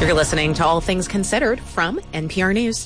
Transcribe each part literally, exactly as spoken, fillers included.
You're listening to All Things Considered from N P R News.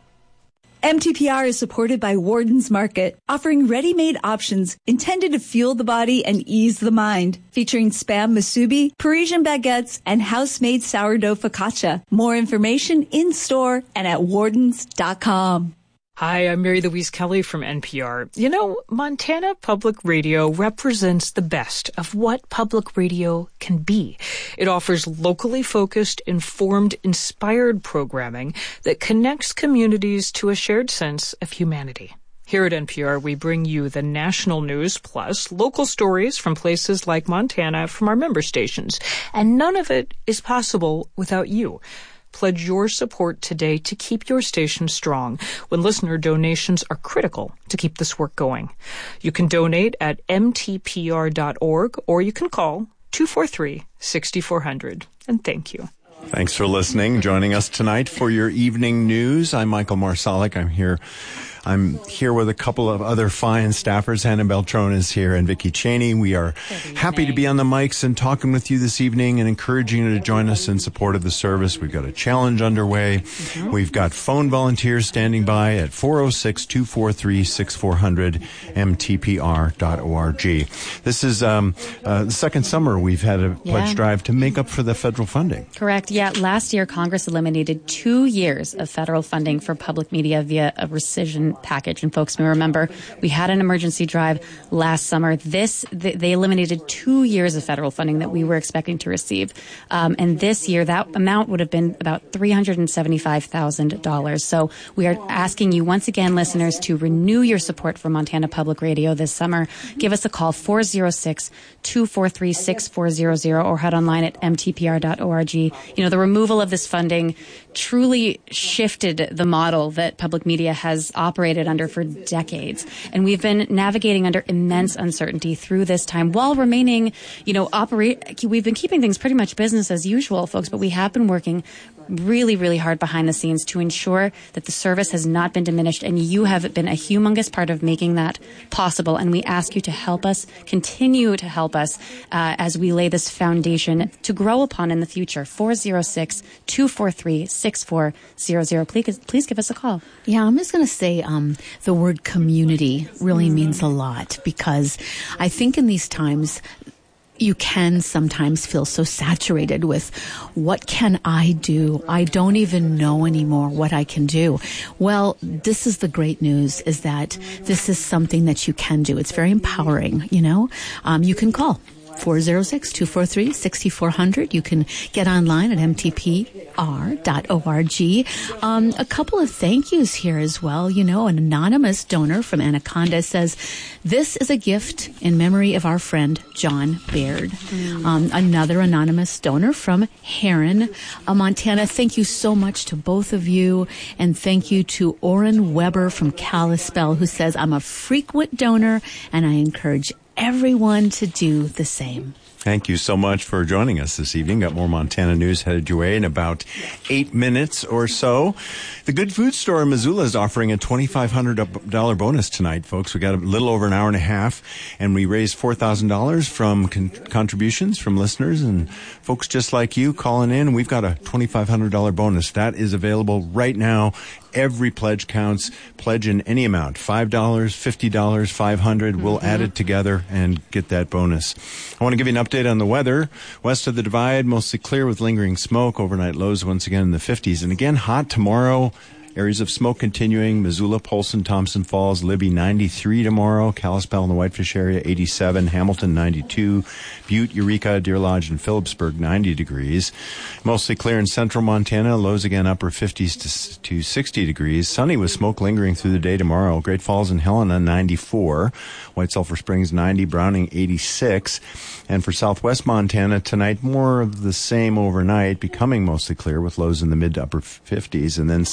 M T P R is supported by Warden's Market, offering ready-made options intended to fuel the body and ease the mind, featuring Spam musubi, Parisian baguettes, and house-made sourdough focaccia. More information in-store and at wardens dot com. Hi, I'm Mary Louise Kelly from N P R. You know, Montana Public Radio represents the best of what public radio can be. It offers locally focused, informed, inspired programming that connects communities to a shared sense of humanity. Here at N P R, we bring you the national news plus local stories from places like Montana from our member stations. And none of it is possible without you. Pledge your support today to keep your station strong when listener donations are critical to keep this work going. You can donate at m t p r dot org or you can call two four three, six four zero zero. And thank you. Thanks for listening. Joining us tonight for your evening news. I'm Michael Marsalik. I'm here. I'm here with a couple of other fine staffers. Hannah Beltron is here and Vicki Cheney. We are happy to be on the mics and talking with you this evening and encouraging you to join us in support of the service. We've got a challenge underway. Mm-hmm. We've got phone volunteers standing by at four oh six, two four three, six four zero zero, m t p r dot org. This is um, uh, the second summer we've had a pledge yeah. drive to make up for the federal funding. Correct. Yeah. Last year, Congress eliminated two years of federal funding for public media via a rescission package. And folks may remember, we had an emergency drive last summer. This, they eliminated two years of federal funding that we were expecting to receive. Um, and this year, that amount would have been about three hundred seventy-five thousand dollars. So we are asking you once again, listeners, to renew your support for Montana Public Radio this summer. Give us a call, four oh six, two four three, six four zero zero, or head online at m t p r dot org. You know, the removal of this funding truly shifted the model that public media has operated under for decades. And we've been navigating under immense uncertainty through this time while remaining, you know, operate. We've been keeping things pretty much business as usual, folks, but we have been working really, really hard behind the scenes to ensure that the service has not been diminished, and you have been a humongous part of making that possible. And we ask you to help us, continue to help us uh, as we lay this foundation to grow upon in the future. four oh six, two four three, six four zero zero. Please, please give us a call. Yeah, I'm just going to say um, the word community really mm. means a lot, because I think in these times, you can sometimes feel so saturated with what can I do? I don't even know anymore what I can do. Well, this is the great news, is that this is something that you can do. It's very empowering, you know. Um, you can call four oh six, two four three, six four zero zero. You can get online at m t p r dot org. Um, a couple of thank yous here as well. You know, an anonymous donor from Anaconda says, this is a gift in memory of our friend John Baird. Mm. Um, another anonymous donor from Heron, uh, Montana. Thank you so much to both of you. And thank you to Orrin Weber from Kalispell, who says, I'm a frequent donor and I encourage everyone to do the same. Thank you so much for joining us this evening. Got more Montana news headed your way in about eight minutes or so. The Good Food Store in Missoula is offering a twenty-five hundred dollars bonus tonight, folks. We got a little over an hour and a half, and we raised four thousand dollars from con- contributions from listeners and folks just like you calling in. We've got a twenty-five hundred dollars bonus. That is available right now. Every pledge counts. Pledge in any amount, five dollars, fifty dollars, five hundred dollars. We'll mm-hmm. add it together and get that bonus. I want to give you an update on the weather. West of the Divide, mostly clear with lingering smoke. Overnight lows once again in the fifties. And again, hot tomorrow. Areas of smoke continuing. Missoula, Polson, Thompson Falls, Libby ninety-three tomorrow. Kalispell in the Whitefish area eighty-seven. Hamilton ninety-two. Butte, Eureka, Deer Lodge, and Phillipsburg ninety degrees. Mostly clear in central Montana. Lows again upper fifties to, to sixty degrees. Sunny with smoke lingering through the day tomorrow. Great Falls and Helena ninety-four. White Sulphur Springs ninety. Browning eighty-six. And for southwest Montana tonight, more of the same overnight, becoming mostly clear with lows in the mid to upper fifties. And then sunny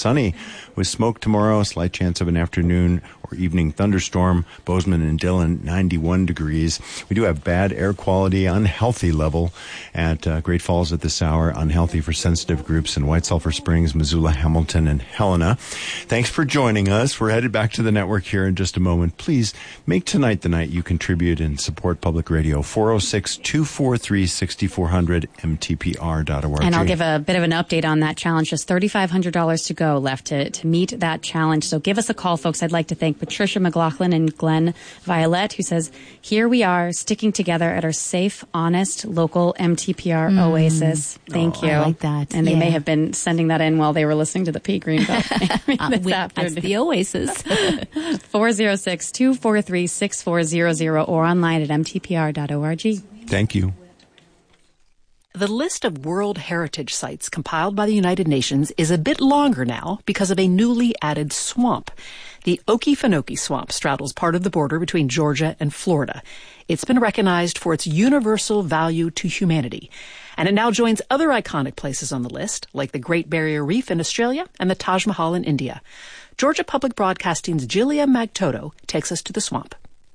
with smoke tomorrow, slight chance of an afternoon or evening thunderstorm. Bozeman and Dillon, ninety-one degrees. We do have bad air quality, unhealthy level at uh, Great Falls at this hour, unhealthy for sensitive groups in White Sulphur Springs, Missoula, Hamilton, and Helena. Thanks for joining us. We're headed back to the network here in just a moment. Please make tonight the night you contribute and support public radio. four oh six, two four three, six four zero zero, M T P R dot org. And I'll give a bit of an update on that challenge. Just three thousand five hundred dollars to go left to, to meet that challenge. So give us a call, folks. I'd like to thank Patricia McLaughlin and Glenn Violet, who says, here we are sticking together at our safe, honest, local M T P R mm. oasis. Thank oh, you. I like that. And yeah. they may have been sending that in while they were listening to the P. Green Belt. uh, we, that's the oasis. four oh six, two four three, six four zero zero or online at M T P R dot org. Thank you. The list of World Heritage Sites compiled by the United Nations is a bit longer now because of a newly added swamp. The Okefenokee Swamp straddles part of the border between Georgia and Florida. It's been recognized for its universal value to humanity, and it now joins other iconic places on the list, like the Great Barrier Reef in Australia and the Taj Mahal in India. Georgia Public Broadcasting's Julia Magtoto takes us to the swamp.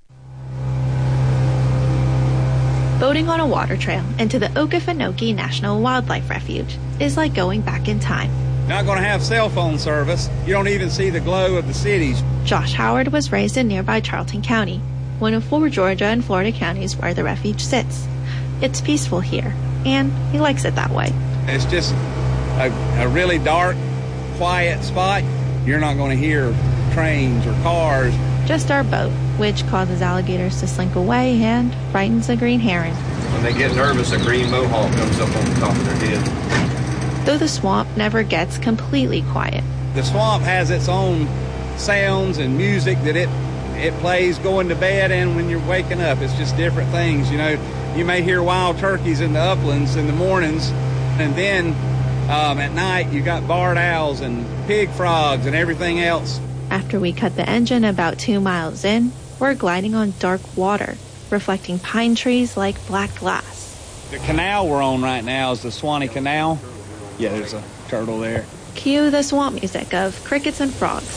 Boating on a water trail into the Okefenokee National Wildlife Refuge is like going back in time. Not going to have cell phone service. You don't even see the glow of the cities. Josh Howard was raised in nearby Charlton County, one of four Georgia and Florida counties where the refuge sits. It's peaceful here, and he likes it that way. It's just a, a really dark, quiet spot. You're not going to hear trains or cars. Just our boat, which causes alligators to slink away and frightens a green heron. When they get nervous, a green mohawk comes up on the top of their head. Though the swamp never gets completely quiet. The swamp has its own sounds and music that it it plays going to bed and when you're waking up. It's just different things. You know, you may hear wild turkeys in the uplands in the mornings, and then um, at night you got barred owls and pig frogs and everything else. After we cut the engine about two miles in, we're gliding on dark water, reflecting pine trees like black glass. The canal we're on right now is the Swanee Canal. Yeah, there's a turtle there. Cue the swamp music of crickets and frogs.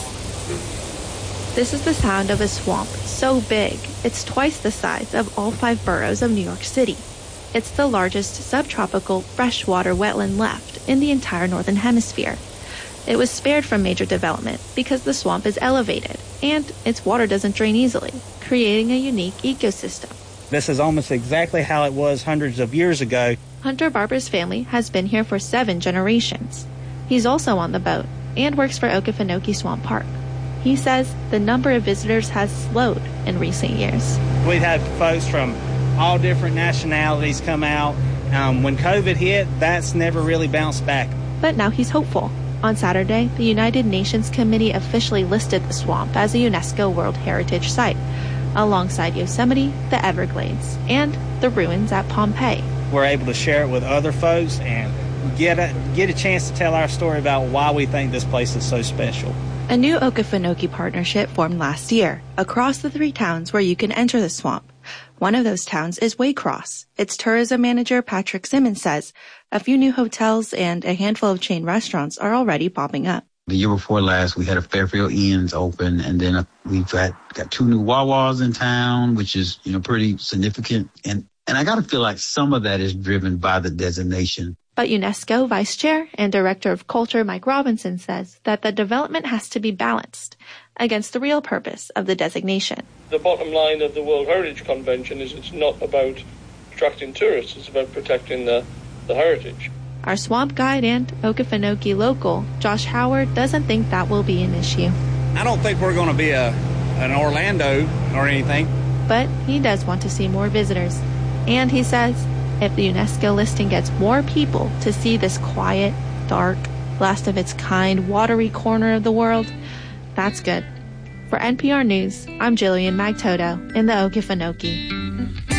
This is the sound of a swamp so big, it's twice the size of all five boroughs of New York City. It's the largest subtropical freshwater wetland left in the entire Northern Hemisphere. It was spared from major development because the swamp is elevated and its water doesn't drain easily, creating a unique ecosystem. This is almost exactly how it was hundreds of years ago. Hunter Barber's family has been here for seven generations. He's also on the boat and works for Okefenokee Swamp Park. He says the number of visitors has slowed in recent years. We've had folks from all different nationalities come out. Um, when COVID hit, that's never really bounced back. But now he's hopeful. On Saturday, the United Nations Committee officially listed the swamp as a UNESCO World Heritage Site, alongside Yosemite, the Everglades, and the ruins at Pompeii. We're able to share it with other folks and get a, get a chance to tell our story about why we think this place is so special. A new Okefenokee partnership formed last year across the three towns where you can enter the swamp. One of those towns is Waycross. Its tourism manager, Patrick Simmons, says a few new hotels and a handful of chain restaurants are already popping up. The year before last, we had a Fairfield Inns open, and then we've got, got two new Wawas in town, which is, you know, pretty significant. And, and I got to feel like some of that is driven by the designation. But UNESCO Vice Chair and Director of Culture Mike Robinson says that the development has to be balanced against the real purpose of the designation. The bottom line of the World Heritage Convention is it's not about attracting tourists, it's about protecting the, the heritage. Our swamp guide and Okefenokee local, Josh Howard, doesn't think that will be an issue. I don't think we're going to be a an Orlando or anything. But he does want to see more visitors. And he says if the UNESCO listing gets more people to see this quiet, dark, last of its kind, watery corner of the world, that's good. For N P R News, I'm Jillian Magtoto in the Okefenokee.